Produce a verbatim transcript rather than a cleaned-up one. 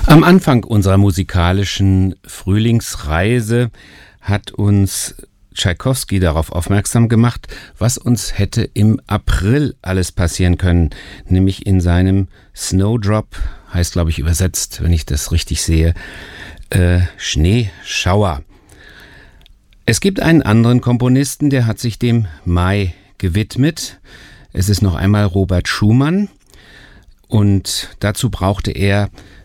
Am Anfang unserer musikalischen Frühlingsreise hat uns Tschaikowski darauf aufmerksam gemacht, was uns hätte im April alles passieren können, nämlich in seinem Snowdrop, heißt glaube ich übersetzt, wenn ich das richtig sehe, äh, Schneeschauer. Es gibt einen anderen Komponisten, der hat sich dem Mai gewidmet. Es ist noch einmal Robert Schumann und dazu brauchte er